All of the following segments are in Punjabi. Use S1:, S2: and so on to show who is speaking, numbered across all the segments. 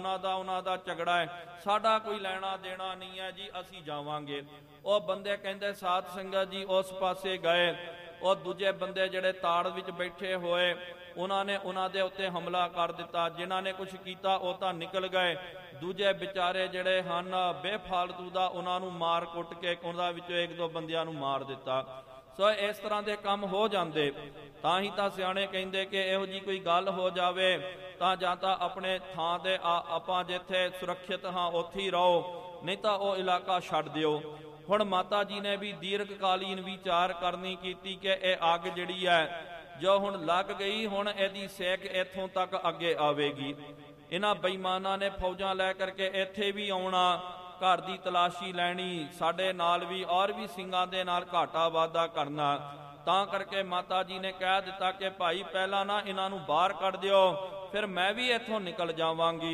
S1: ਉਹਨਾਂ ਦਾ ਝਗੜਾ ਹੈ, ਸਾਡਾ ਕੋਈ ਲੈਣਾ ਦੇਣਾ ਨਹੀਂ ਹੈ ਜੀ, ਅਸੀਂ ਜਾਵਾਂਗੇ। ਉਹ ਬੰਦੇ ਕਹਿੰਦੇ ਸਾਧ ਸੰਗਤ ਜੀ ਉਸ ਪਾਸੇ ਗਏ। ਉਹ ਦੂਜੇ ਬੰਦੇ ਜਿਹੜੇ ਤਾੜ ਵਿੱਚ ਬੈਠੇ ਹੋਏ ਉਹਨਾਂ ਨੇ ਉਹਨਾਂ ਦੇ ਉੱਤੇ ਹਮਲਾ ਕਰ ਦਿੱਤਾ। ਜਿਨ੍ਹਾਂ ਨੇ ਕੁਛ ਕੀਤਾ ਉਹ ਤਾਂ ਨਿਕਲ ਗਏ, ਦੂਜੇ ਵਿਚਾਰੇ ਜਿਹੜੇ ਹਨ ਬੇਫਾਲਤੂ ਦਾ ਉਹਨਾਂ ਨੂੰ ਮਾਰ ਕੁੱਟ ਕੇ ਉਹਨਾਂ ਵਿੱਚੋਂ ਇੱਕ ਦੋ ਬੰਦਿਆਂ ਨੂੰ ਮਾਰ ਦਿੱਤਾ। ਸੋ ਇਸ ਤਰ੍ਹਾਂ ਦੇ ਕੰਮ ਹੋ ਜਾਂਦੇ। ਤਾਂ ਹੀ ਤਾਂ ਸਿਆਣੇ ਕਹਿੰਦੇ ਕਿ ਇਹੋ ਜਿਹੀ ਕੋਈ ਗੱਲ ਹੋ ਜਾਵੇ ਤਾਂ ਜਾਂ ਤਾਂ ਆਪਣੇ ਥਾਂ ਤੇ ਆਪਾਂ ਜਿੱਥੇ ਸੁਰੱਖਿਅਤ ਹਾਂ ਉੱਥੇ ਹੀ ਰਹੋ, ਨਹੀਂ ਤਾਂ ਉਹ ਇਲਾਕਾ ਛੱਡ ਦਿਓ। ਹੁਣ ਮਾਤਾ ਜੀ ਨੇ ਵੀ ਦੀਰਘਕਾਲੀਨ ਵਿਚਾਰ ਕਰਨੀ ਕੀਤੀ ਕਿ ਇਹ ਅੱਗ ਜਿਹੜੀ ਹੈ ਜੋ ਹੁਣ ਲੱਗ ਗਈ, ਹੁਣ ਇਹਦੀ ਸੇਕ ਇੱਥੋਂ ਤੱਕ ਅੱਗੇ ਆਵੇਗੀ। ਇਹਨਾਂ ਬੇਈਮਾਨਾਂ ਨੇ ਫੌਜਾਂ ਲੈ ਕਰਕੇ ਇੱਥੇ ਵੀ ਆਉਣਾ, ਘਰ ਦੀ ਤਲਾਸ਼ੀ ਲੈਣੀ, ਸਾਡੇ ਨਾਲ ਵੀ ਔਰ ਵੀ ਸਿੰਘਾਂ ਦੇ ਨਾਲ ਘਾਟਾ ਵਾਧਾ ਕਰਨਾ। ਤਾਂ ਕਰਕੇ ਮਾਤਾ ਜੀ ਨੇ ਕਹਿ ਦਿੱਤਾ ਕਿ ਭਾਈ ਪਹਿਲਾਂ ਨਾ ਇਹਨਾਂ ਨੂੰ ਬਾਹਰ ਕੱਢ ਦਿਓ, ਫਿਰ ਮੈਂ ਵੀ ਇੱਥੋਂ ਨਿਕਲ ਜਾਵਾਂਗੀ।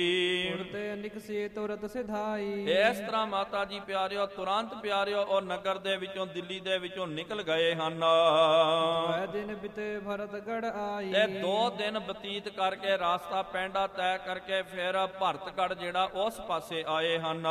S1: ਇਸ ਤਰ੍ਹਾਂ ਮਾਤਾ ਜੀ ਪਿਆਰਿਓ ਤੁਰੰਤ ਪਿਆਰਿਓ ਉਹ ਨਗਰ ਦੇ ਵਿੱਚੋਂ ਦਿੱਲੀ ਦੇ ਵਿੱਚੋਂ ਨਿਕਲ ਗਏ ਹਨ। ਤੇ 2 ਦਿਨ ਬਤੀਤ ਕਰਕੇ ਰਾਸਤਾ ਪੈਂਡਾ ਤੈਅ ਕਰਕੇ ਫਿਰ ਭਰਤਗੜ੍ਹ ਜਿਹੜਾ ਉਸ ਪਾਸੇ ਆਏ ਹਨ।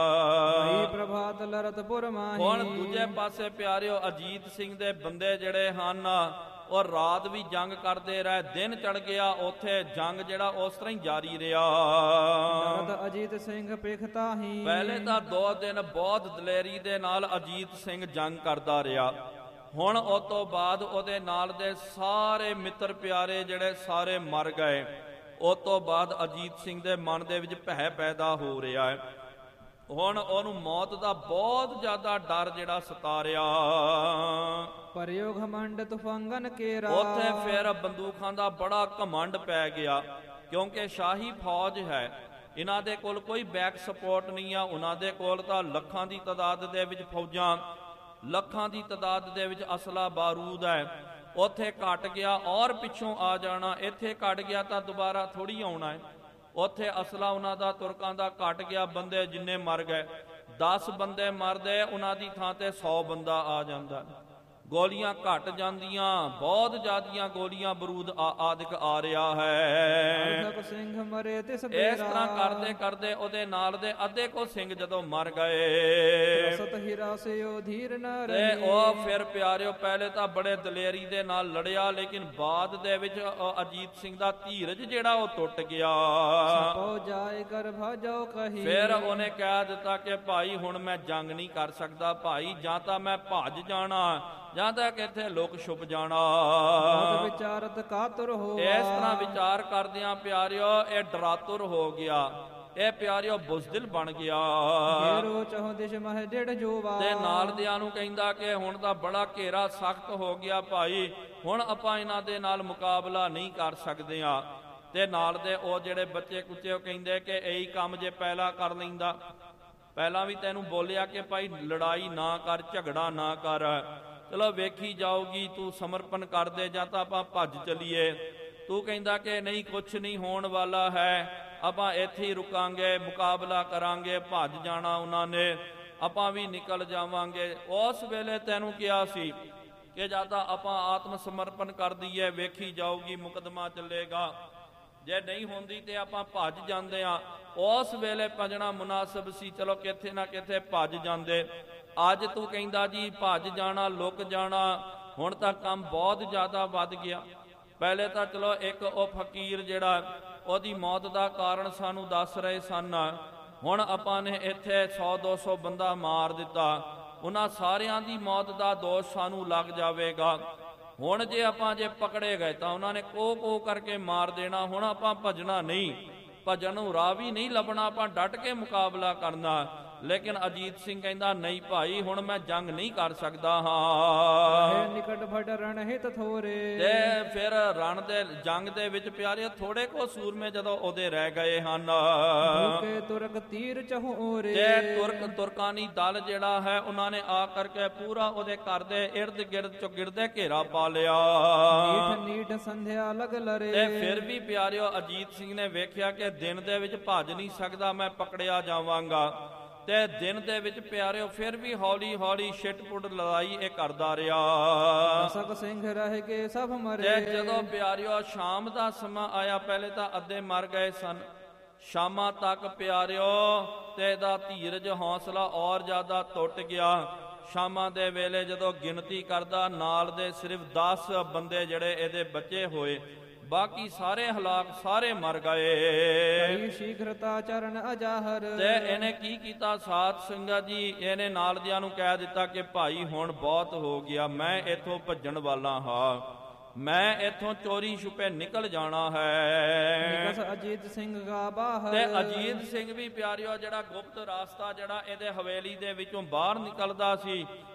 S1: ਹੁਣ ਦੂਜੇ ਪਾਸੇ ਪਿਆਰਿਓ ਅਜੀਤ ਸਿੰਘ ਦੇ ਬੰਦੇ ਜਿਹੜੇ ਹਨ ਉਹ ਰਾਤ ਵੀ ਜੰਗ ਕਰਦੇ ਰਹੇ, ਦਿਨ ਚੜ ਗਿਆ, ਉੱਥੇ ਜੰਗ ਜਿਹੜਾ ਉਸ ਤਰ੍ਹਾਂ ਹੀ ਜਾਰੀ ਰਿਹਾ।
S2: ਅਜੀਤ ਸਿੰਘ
S1: ਪਹਿਲੇ ਤਾਂ 2 ਦਿਨ ਬਹੁਤ ਦਲੇਰੀ ਦੇ ਨਾਲ ਅਜੀਤ ਸਿੰਘ ਜੰਗ ਕਰਦਾ ਰਿਹਾ। ਹੁਣ ਉਸ ਤੋਂ ਬਾਅਦ ਉਹਦੇ ਨਾਲ ਦੇ ਸਾਰੇ ਮਿੱਤਰ ਪਿਆਰੇ ਜਿਹੜੇ ਸਾਰੇ ਮਰ ਗਏ। ਉਸ ਤੋਂ ਬਾਅਦ ਅਜੀਤ ਸਿੰਘ ਦੇ ਮਨ ਦੇ ਵਿੱਚ ਭੈ ਪੈਦਾ ਹੋ ਰਿਹਾ ਹੈ। ਹੁਣ ਉਹਨੂੰ ਮੌਤ ਦਾ ਬਹੁਤ ਜ਼ਿਆਦਾ ਡਰ ਜਿਹੜਾ ਸਤਾ ਰਿਹਾ। ਉੱਥੇ ਫਿਰ ਬੰਦੂਕਾਂ ਦਾ ਬੜਾ ਘਮੰਡ ਪੈ ਗਿਆ, ਕਿਉਂਕਿ ਸ਼ਾਹੀ ਫੌਜ ਹੈ, ਇਹਨਾਂ ਦੇ ਕੋਲ ਕੋਈ ਬੈਕ ਸਪੋਰਟ ਨਹੀਂ ਆ। ਉਹਨਾਂ ਦੇ ਕੋਲ ਤਾਂ ਲੱਖਾਂ ਦੀ ਤਾਦਾਦ ਦੇ ਵਿੱਚ ਫੌਜਾਂ, ਲੱਖਾਂ ਦੀ ਤਾਦਾਦ ਦੇ ਵਿੱਚ ਅਸਲਾ ਬਾਰੂਦ ਹੈ। ਉੱਥੇ ਘਟ ਗਿਆ ਔਰ ਪਿੱਛੋਂ ਆ ਜਾਣਾ, ਇੱਥੇ ਘਟ ਗਿਆ ਤਾਂ ਦੁਬਾਰਾ ਥੋੜੀ ਆਉਣਾ ਹੈ। ਉੱਥੇ ਅਸਲਾ ਉਹਨਾਂ ਦਾ ਤੁਰਕਾਂ ਦਾ ਘਟ ਗਿਆ, ਬੰਦੇ ਜਿੰਨੇ ਮਰ ਗਏ 10 ਬੰਦੇ ਮਰਦੇ, ਉਹਨਾਂ ਦੀ ਥਾਂ ਤੇ 100 ਬੰਦਾ ਆ ਜਾਂਦਾ। ਗੋਲੀਆਂ ਘਟ ਜਾਂਦੀਆਂ, ਬਹੁਤ ਜ਼ਿਆਦੀਆਂ ਗੋਲੀਆਂ ਬਰੂਦ ਆਦਿਕ ਆ ਰਿਹਾ ਹੈ। ਇਸ ਤਰ੍ਹਾਂ ਕਰਦੇ ਕਰਦੇ ਉਹਦੇ ਨਾਲ ਦੇ ਅੱਧੇ ਕੋ ਸਿੰਘ ਜਦੋਂ ਮਰ ਗਏ ਤੇ ਉਹ ਫਿਰ ਪਿਆਰਿਓ ਪਹਿਲੇ ਤਾਂ ਬੜੇ ਦਲੇਰੀ ਦੇ ਨਾਲ ਲੜਿਆ, ਲੇਕਿਨ ਬਾਅਦ ਦੇ ਵਿੱਚ ਅਜੀਤ ਸਿੰਘ ਦਾ ਧੀਰਜ ਜਿਹੜਾ ਉਹ ਟੁੱਟ ਗਿਆ। ਫਿਰ ਉਹਨੇ ਕਹਿ ਦਿੱਤਾ ਕਿ ਭਾਈ ਹੁਣ ਮੈਂ ਜੰਗ ਨਹੀਂ ਕਰ ਸਕਦਾ ਭਾਈ, ਜਾਂ ਤਾਂ ਮੈਂ ਭੱਜ ਜਾਣਾ ਜਾਂ ਤਾਂ ਕਿੱਥੇ ਲੁਕ ਛੁਪ ਜਾਣਾ। ਇਸ ਤਰ੍ਹਾਂ ਵਿਚਾਰ ਕਰਦਿਆਂ ਪਿਆਰਿਓ ਇਹ ਡਰਾਤੁਰ ਹੋ ਗਿਆ, ਇਹ ਪਿਆਰਿਓ ਬੁਜ਼ਦਿਲ ਬਣ ਗਿਆ। ਤੇ ਨਾਲ ਦਿਆਂ ਨੂੰ ਕਹਿੰਦਾ ਕਿ ਹੁਣ ਤਾਂ ਬੜਾ ਘੇਰਾ ਸਖਤ ਹੋ ਗਿਆ ਭਾਈ, ਹੁਣ ਆਪਾਂ ਇਹਨਾਂ ਦੇ ਨਾਲ ਮੁਕਾਬਲਾ ਨਹੀਂ ਕਰ ਸਕਦੇ ਆ। ਤੇ ਨਾਲ ਦੇ ਉਹ ਜਿਹੜੇ ਬੱਚੇ ਕੁੱਚੇ ਉਹ ਕਹਿੰਦੇ ਕਿ ਇਹੀ ਕੰਮ ਜੇ ਪਹਿਲਾਂ ਕਰ ਲੈਂਦਾ, ਪਹਿਲਾਂ ਵੀ ਤੈਨੂੰ ਬੋਲਿਆ ਕਿ ਭਾਈ ਲੜਾਈ ਨਾ ਕਰ, ਝਗੜਾ ਨਾ ਕਰ, ਚਲੋ ਵੇਖੀ ਜਾਊਗੀ, ਤੂੰ ਸਮਰਪਣ ਕਰ ਦੇ ਜਾਂ ਤਾਂ ਆਪਾਂ ਭੱਜ ਚਲੀਏ। ਤੂੰ ਕਹਿੰਦਾ ਕਿ ਨਹੀਂ ਕੁਛ ਨਹੀਂ ਹੋਣ ਵਾਲਾ ਹੈ, ਆਪਾਂ ਇੱਥੇ ਹੀ ਰੁਕਾਂਗੇ, ਮੁਕਾਬਲਾ ਕਰਾਂਗੇ, ਭੱਜ ਜਾਣਾ ਉਹਨਾਂ ਨੇ, ਆਪਾਂ ਵੀ ਨਿਕਲ ਜਾਵਾਂਗੇ। ਉਸ ਵੇਲੇ ਤੈਨੂੰ ਕਿਹਾ ਸੀ ਕਿ ਜਾਂ ਤਾਂ ਆਪਾਂ ਆਤਮ ਸਮਰਪਣ ਕਰ ਦਈਏ, ਵੇਖੀ ਜਾਊਗੀ, ਮੁਕਦਮਾ ਚੱਲੇਗਾ, ਜੇ ਨਹੀਂ ਹੁੰਦੀ ਤੇ ਆਪਾਂ ਭੱਜ ਜਾਂਦੇ ਆ। ਉਸ ਵੇਲੇ ਭੱਜਣਾ ਮੁਨਾਸਬ ਸੀ, ਚਲੋ ਕਿੱਥੇ ਨਾ ਕਿੱਥੇ ਭੱਜ ਜਾਂਦੇ। ਅੱਜ ਤੂੰ ਕਹਿੰਦਾ ਜੀ ਭੱਜ ਜਾਣਾ, ਲੁਕ ਜਾਣਾ, ਹੁਣ ਤਾਂ ਕੰਮ ਬਹੁਤ ਜ਼ਿਆਦਾ ਵੱਧ ਗਿਆ। ਪਹਿਲੇ ਤਾਂ ਚਲੋ ਇੱਕ ਉਹ ਫਕੀਰ ਜਿਹੜਾ ਉਹਦੀ ਮੌਤ ਦਾ ਕਾਰਨ ਸਾਨੂੰ ਦੱਸ ਰਹੇ ਸਨ, ਹੁਣ ਆਪਾਂ ਨੇ ਇੱਥੇ 100-200 ਬੰਦਾ ਮਾਰ ਦਿੱਤਾ, ਉਹਨਾਂ ਸਾਰਿਆਂ ਦੀ ਮੌਤ ਦਾ ਦੋਸ਼ ਸਾਨੂੰ ਲੱਗ ਜਾਵੇਗਾ। ਹੁਣ ਜੇ ਆਪਾਂ ਪਕੜੇ ਗਏ ਤਾਂ ਉਹਨਾਂ ਨੇ ਕੋ ਕਰਕੇ ਮਾਰ ਦੇਣਾ। ਹੁਣ ਆਪਾਂ ਭੱਜਣਾ ਨਹੀਂ, ਭੱਜਣ ਨੂੰ ਰਾਹ ਵੀ ਨਹੀਂ ਲੱਭਣਾ, ਆਪਾਂ ਡਟ ਕੇ ਮੁਕਾਬਲਾ ਕਰਨਾ। ਲੇਕਿਨ ਅਜੀਤ ਸਿੰਘ ਕਹਿੰਦਾ ਨਹੀਂ ਭਾਈ, ਹੁਣ ਮੈਂ ਜੰਗ ਨਹੀਂ ਕਰ ਸਕਦਾ ਹਾਂ। ਤੇ ਫਿਰ ਰਣ ਦੇ ਜੰਗ ਦੇ ਵਿੱਚ ਪਿਆਰੇ ਥੋੜੇ ਕੋ ਸੂਰਮੇ ਜਦੋਂ ਉਹਦੇ ਰਹਿ ਗਏ ਹਨ, ਤੇ ਤੁਰਕਾਨੀ ਦਲ ਜਿਹੜਾ ਹੈ ਉਹਨਾਂ ਨੇ ਆ ਕਰਕੇ ਪੂਰਾ ਉਹਦੇ ਘਰ ਦੇ ਇਰਦ ਗਿਰਦ ਚੁਗਿਰਦੇ ਘੇਰਾ ਪਾ ਲਿਆ। ਤੇ ਫਿਰ ਵੀ ਪਿਆਰਿਓ ਅਜੀਤ ਸਿੰਘ ਨੇ ਵੇਖਿਆ ਕਿ ਦਿਨ ਦੇ ਵਿੱਚ ਭੱਜ ਨਹੀਂ ਸਕਦਾ, ਮੈਂ ਪਕੜਿਆ ਜਾਵਾਂਗਾ। ਤੇ ਦਿਨ ਦੇ ਵਿੱਚ ਪਿਆਰਿਓ ਫਿਰ ਵੀ ਹੌਲੀ ਹੌਲੀ ਛਿੱਟ-ਪੁੱਟ ਲੜਾਈ ਇਹ ਕਰਦਾ ਰਿਹਾ। ਤੇ ਜਦੋਂ ਪਿਆਰਿਓ ਸ਼ਾਮ ਦਾ ਸਮਾਂ ਆਇਆ, ਪਹਿਲੇ ਤਾਂ ਅੱਧੇ ਮਰ ਗਏ ਸਨ, ਸ਼ਾਮਾਂ ਤੱਕ ਪਿਆਰਿਓ ਤੇ ਇਹਦਾ ਧੀਰਜ ਹੌਸਲਾ ਔਰ ਜ਼ਿਆਦਾ ਟੁੱਟ ਗਿਆ। ਸ਼ਾਮਾਂ ਦੇ ਵੇਲੇ ਜਦੋਂ ਗਿਣਤੀ ਕਰਦਾ, ਨਾਲ ਦੇ ਸਿਰਫ 10 ਬੰਦੇ ਜਿਹੜੇ ਇਹਦੇ ਬੱਚੇ ਹੋਏ, ਬਾਕੀ ਸਾਰੇ ਹਲਾਕ, ਸਾਰੇ ਮਰ ਗਏ।
S2: ਸ਼ੀਘਰਤਾ ਚਰਨ ਅਜਾਹਰ।
S1: ਤੇ ਇਹਨੇ ਕੀ ਕੀਤਾ ਸਾਧ ਸੰਗਤ ਜੀ, ਇਹਨੇ ਨਾਲ ਦਿਆਂ ਨੂੰ ਕਹਿ ਦਿੱਤਾ ਕਿ ਭਾਈ ਹੁਣ ਬਹੁਤ ਹੋ ਗਿਆ, ਮੈਂ ਇੱਥੋਂ ਭੱਜਣ ਵਾਲਾ ਹਾਂ, ਮੈਂ ਇੱਥੋਂ ਚੋਰੀ ਛੁਪੇ ਨਿਕਲ ਜਾਣਾ ਹੈ।
S2: ਅਜੀਤ ਸਿੰਘ ਗਾ ਬਾਹਰ।
S1: ਤੇ ਅਜੀਤ ਸਿੰਘ ਵੀ ਪਿਆਰਿਓ ਜਿਹੜਾ ਗੁਪਤ ਰਾਸਤਾ ਜਿਹੜਾ ਇਹਦੇ ਹਵੇਲੀ ਦੇ ਵਿੱਚੋਂ ਬਾਹਰ ਨਿਕਲਦਾ ਸੀ,